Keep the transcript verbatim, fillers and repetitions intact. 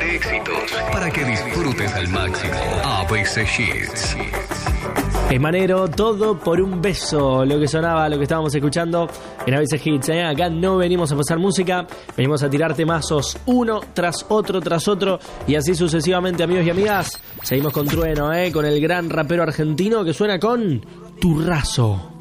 de éxitos para que disfrutes al máximo. A B C Hits. Es Manero, todo por un beso. Lo que sonaba, lo que estábamos escuchando en A B C Hits, ¿eh? Acá no venimos a pasar música, venimos a tirar temazos uno tras otro, tras otro, y así sucesivamente, amigos y amigas. Seguimos con Trueno, ¿eh? Con el gran rapero argentino que suena con Turrazo.